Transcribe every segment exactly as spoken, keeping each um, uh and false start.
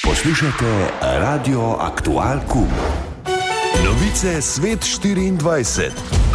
Poslušate Radio Aktual Q. Novice Svet štiriindvajset.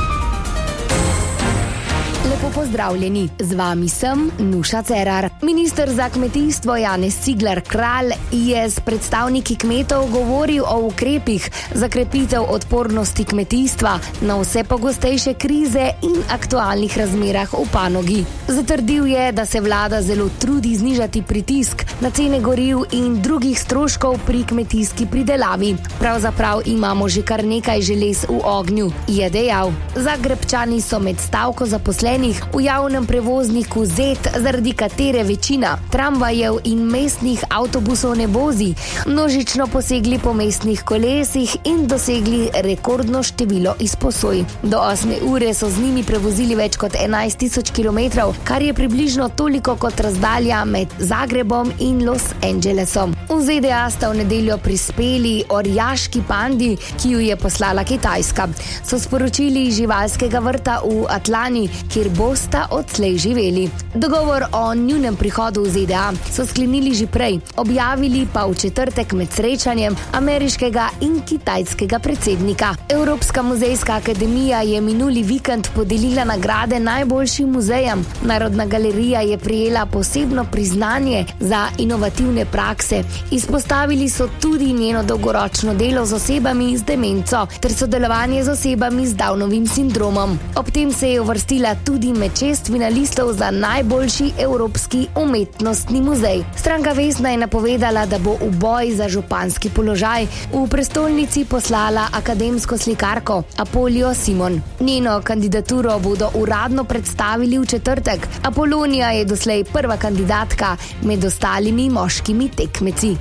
Lepo pozdravljeni, z vami sem Nuša Cerar. Minister za kmetijstvo Janez Cigler Kralj je s predstavniki kmetov govoril o ukrepih za krepitev odpornosti kmetijstva na vse pogostejše krize in aktualnih razmerah v panogi. Zatrdil je, da se vlada zelo trudi znižati pritisk na cene goriv in drugih stroškov pri kmetijski pridelavi. Pravzaprav imamo že kar nekaj želez v ognju, je dejal. Zagrebčani so med stavko zaposlenih v javnem prevozniku Zet, zaradi katere večina tramvajev in mestnih avtobusov ne vozi, množično posegli po mestnih kolesih in dosegli rekordno število izposoj. Do osme ure so z njimi prevozili več kot enajst tisoč kilometrov, kar je približno toliko kot razdalja med Zagrebom in Los Angelesom. V Z D A sta v nedeljo prispeli orjaški pandi, ki ju je poslala Kitajska. So sporočili iz živalskega vrta v Atlani, kjer bosta odslej živeli. Dogovor o njunem prihodu v Z D A so sklenili že prej, objavili pa v četrtek med srečanjem ameriškega in kitajskega predsednika. Evropska muzejska akademija je minuli vikend podelila nagrade najboljšim muzejem. Narodna galerija je prejela posebno priznanje za inovativne prakse. Izpostavili so tudi njeno dolgoročno delo z osebami z demenco ter sodelovanje z osebami z Downovim sindromom. Ob tem se je uvrstila tudi med šest finalistov za najboljši evropski umetnostni muzej. Stranka Vesna je napovedala, da bo v boj za županski položaj v prestolnici poslala akademsko slikarko Apolijo Simon. Njeno kandidaturo bodo uradno predstavili v četrtek. Apolonija je doslej prva kandidatka med ostalimi moškimi tekmeci.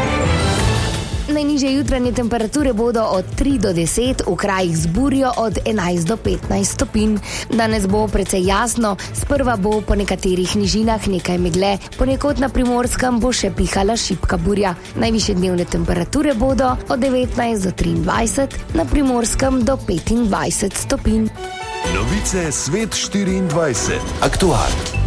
Najnižje jutranje temperature bodo od tri do deset, v krajih z burjo od enajst do petnajst stopinj. Danes bo precej jasno, sprva bo po nekaterih nižinah nekaj megle, ponekod na Primorskem bo še pihala šibka burja. Najvišje dnevne temperature bodo od devetnajst do triindvajset, na Primorskem do petindvajset stopinj. Novice Svet štiriindvajset. Aktual.